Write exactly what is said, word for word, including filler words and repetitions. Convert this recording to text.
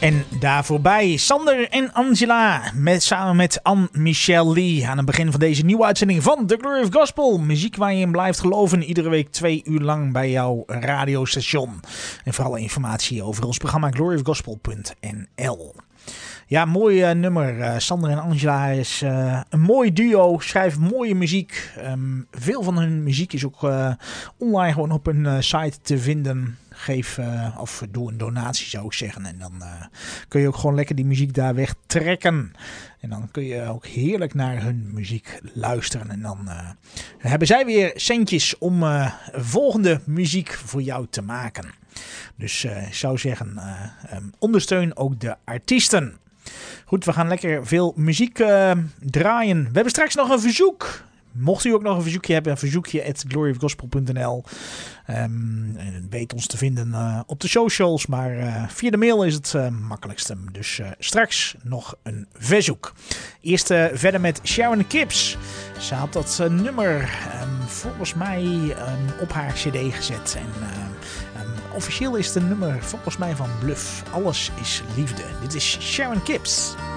En daar voorbij Sander en Angela met, samen met Anne-Michelle Lee aan het begin van deze nieuwe uitzending van The Glory of Gospel. Muziek waar je in blijft geloven, iedere week twee uur lang bij jouw radiostation. En vooral informatie over ons programma glory of gospel punt n l. Ja, mooi uh, nummer. Uh, Sander en Angela is uh, een mooi duo, schrijven mooie muziek. Um, veel van hun muziek is ook uh, online gewoon op hun uh, site te vinden. Geef uh, of doe een donatie, zou ik zeggen. En dan uh, kun je ook gewoon lekker die muziek daar wegtrekken. En dan kun je ook heerlijk naar hun muziek luisteren. En dan uh, hebben zij weer centjes om uh, volgende muziek voor jou te maken. Dus uh, ik zou zeggen, uh, um, ondersteun ook de artiesten. Goed, we gaan lekker veel muziek uh, draaien. We hebben straks nog een verzoek. Mocht u ook nog een verzoekje hebben, een verzoekje at glory of gospel punt n l. Um, weet ons te vinden uh, op de socials, maar uh, via de mail is het uh, makkelijkste. Dus uh, straks nog een verzoek. Eerst uh, verder met Sharon Kips. Ze had dat uh, nummer um, volgens mij um, op haar cd gezet. En uh, um, officieel is het een nummer volgens mij van Bluff. Alles is liefde. Dit is Sharon Kips.